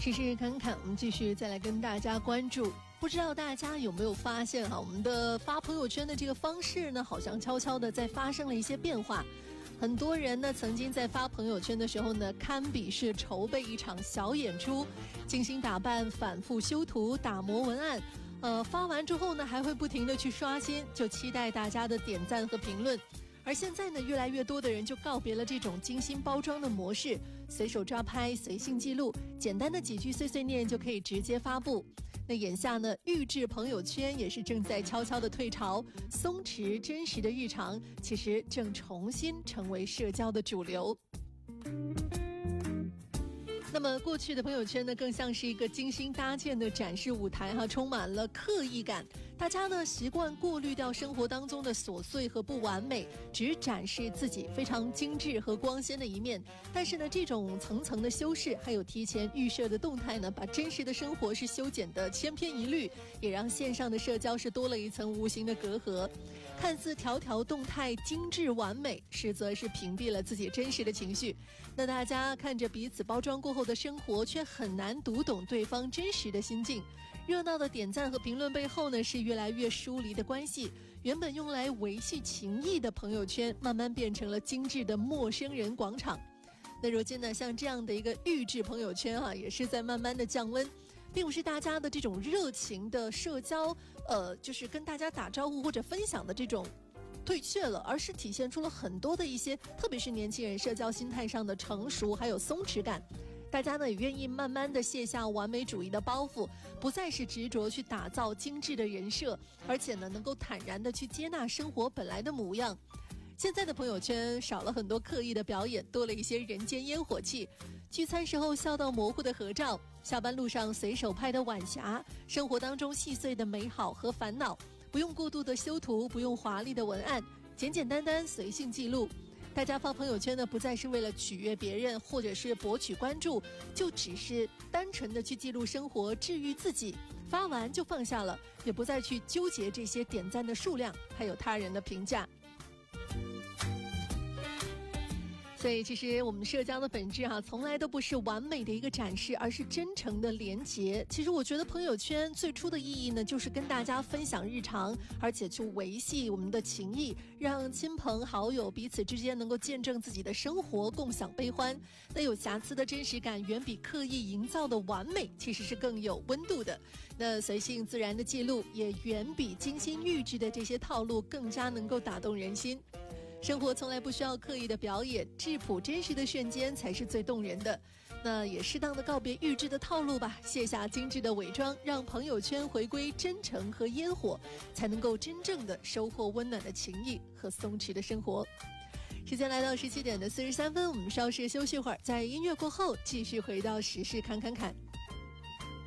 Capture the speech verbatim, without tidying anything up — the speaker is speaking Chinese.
试试看看，我们继续再来跟大家关注。不知道大家有没有发现哈，我们的发朋友圈的这个方式呢，好像悄悄的在发生了一些变化。很多人呢，曾经在发朋友圈的时候呢，堪比是筹备一场小演出，精心打扮，反复修图，打磨文案。呃，发完之后呢，还会不停的去刷新，就期待大家的点赞和评论。而现在呢，越来越多的人就告别了这种精心包装的模式，随手抓拍，随性记录，简单的几句碎碎念就可以直接发布。那眼下呢，预制朋友圈也是正在悄悄的退潮，松弛真实的日常其实正重新成为社交的主流。那么过去的朋友圈呢，更像是一个精心搭建的展示舞台哈，充满了刻意感。大家呢习惯过滤掉生活当中的琐碎和不完美，只展示自己非常精致和光鲜的一面。但是呢，这种层层的修饰，还有提前预设的动态呢，把真实的生活是修剪的千篇一律，也让线上的社交是多了一层无形的隔阂。看似条条动态精致完美，实则是屏蔽了自己真实的情绪。那大家看着彼此包装过后的生活，却很难读懂对方真实的心境。热闹的点赞和评论背后呢，是越来越疏离的关系。原本用来维系情谊的朋友圈，慢慢变成了精致的陌生人广场。那如今呢，像这样的一个预制朋友圈啊，也是在慢慢的降温。并不是大家的这种热情的社交，呃，就是跟大家打招呼或者分享的这种退却了，而是体现出了很多的一些，特别是年轻人社交心态上的成熟还有松弛感。大家呢也愿意慢慢的卸下完美主义的包袱，不再是执着去打造精致的人设，而且呢能够坦然的去接纳生活本来的模样。现在的朋友圈少了很多刻意的表演，多了一些人间烟火气。聚餐时候笑到模糊的合照，下班路上随手拍的晚霞，生活当中细碎的美好和烦恼，不用过度的修图，不用华丽的文案，简简单单随性记录。大家发朋友圈呢，不再是为了取悦别人或者是博取关注，就只是单纯的去记录生活，治愈自己，发完就放下了，也不再去纠结这些点赞的数量还有他人的评价。所以其实我们社交的本质哈、啊，从来都不是完美的一个展示，而是真诚的连结。其实我觉得朋友圈最初的意义呢，就是跟大家分享日常，而且去维系我们的情谊，让亲朋好友彼此之间能够见证自己的生活，共享悲欢。那有瑕疵的真实感，远比刻意营造的完美其实是更有温度的。那随性自然的记录，也远比精心预制的这些套路更加能够打动人心。生活从来不需要刻意的表演，质朴真实的瞬间才是最动人的。那也适当的告别预制的套路吧，卸下精致的伪装，让朋友圈回归真诚和烟火，才能够真正的收获温暖的情谊和松弛的生活。时间来到十七点的四十三分，我们稍事休息会儿，在音乐过后继续回到时事看看看。